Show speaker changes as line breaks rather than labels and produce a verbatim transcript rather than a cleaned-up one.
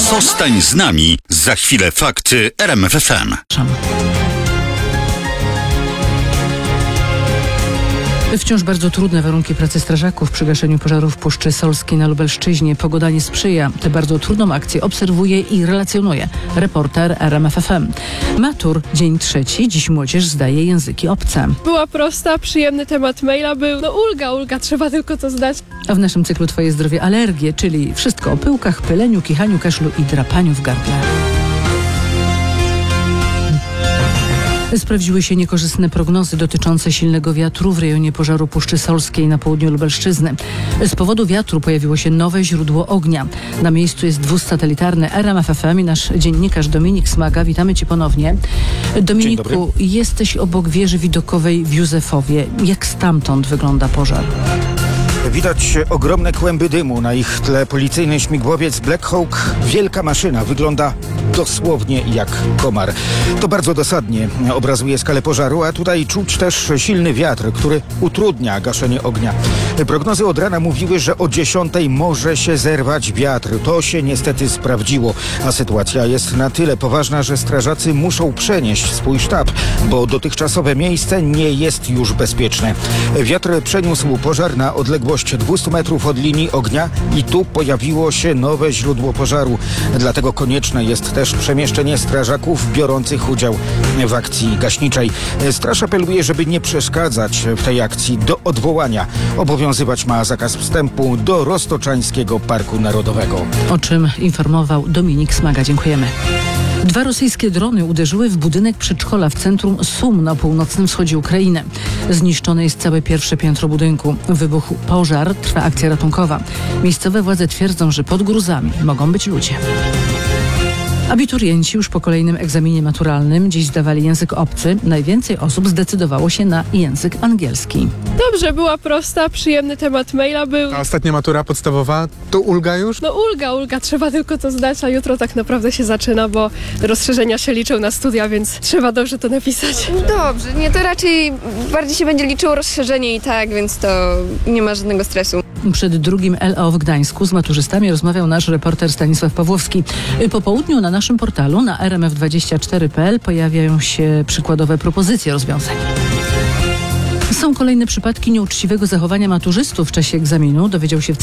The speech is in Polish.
Zostań z nami. Za chwilę fakty R M F F M.
Wciąż bardzo trudne warunki pracy strażaków przy gaszeniu pożarów w Puszczy Solskiej na Lubelszczyźnie. Pogoda nie sprzyja. Tę bardzo trudną akcję obserwuje i relacjonuje reporter R M F F M. Matur, dzień trzeci. Dziś młodzież zdaje języki obce.
Była prosta, przyjemny temat maila był. No ulga, ulga, trzeba tylko to zdać.
A w naszym cyklu Twoje zdrowie alergie, czyli wszystko o pyłkach, pyleniu, kichaniu, kaszlu i drapaniu w gardle. Sprawdziły się niekorzystne prognozy dotyczące silnego wiatru w rejonie pożaru Puszczy Solskiej na południu Lubelszczyzny. Z powodu wiatru pojawiło się nowe źródło ognia. Na miejscu jest dwóz satelitarny R M F F M i nasz dziennikarz Dominik Smaga. Witamy Cię ponownie. Dominiku, jesteś obok wieży widokowej w Józefowie. Jak stamtąd wygląda pożar?
Widać ogromne kłęby dymu. Na ich tle policyjny śmigłowiec Black Hawk. Wielka maszyna. Wygląda dosłownie jak komar. To bardzo dosadnie obrazuje skalę pożaru, a tutaj czuć też silny wiatr, który utrudnia gaszenie ognia. Prognozy od rana mówiły, że o dziesiątej może się zerwać wiatr. To się niestety sprawdziło, a sytuacja jest na tyle poważna, że strażacy muszą przenieść swój sztab, bo dotychczasowe miejsce nie jest już bezpieczne. Wiatr przeniósł pożar na odległość dwieście metrów od linii ognia i tu pojawiło się nowe źródło pożaru. Dlatego konieczne jest też przemieszczenie strażaków biorących udział w akcji gaśniczej. Straż apeluje, żeby nie przeszkadzać w tej akcji. Do odwołania obowiązywać ma zakaz wstępu do Roztoczańskiego Parku Narodowego.
O czym informował Dominik Smaga. Dziękujemy. Dwa rosyjskie drony uderzyły w budynek przedszkola w centrum Sum na północnym wschodzie Ukrainy. Zniszczone jest całe pierwsze piętro budynku. Wybuchł pożar, trwa akcja ratunkowa. Miejscowe władze twierdzą, że pod gruzami mogą być ludzie. Abiturienci już po kolejnym egzaminie maturalnym dziś zdawali język obcy. Najwięcej osób zdecydowało się na język angielski.
Dobrze, była prosta, przyjemny temat maila był.
A ostatnia matura podstawowa, to ulga już?
No ulga, ulga, trzeba tylko to zdać, a jutro tak naprawdę się zaczyna, bo rozszerzenia się liczą na studia, więc trzeba dobrze to napisać.
Dobrze, nie, to raczej bardziej się będzie liczyło rozszerzenie i tak, więc to nie ma żadnego stresu.
Przed drugim L O w Gdańsku z maturzystami rozmawiał nasz reporter Stanisław Pawłowski. Po południu na naszym portalu na R M F dwadzieścia cztery kropka p l pojawiają się przykładowe propozycje rozwiązań. Są kolejne przypadki nieuczciwego zachowania maturzystów w czasie egzaminu. Dowiedział się w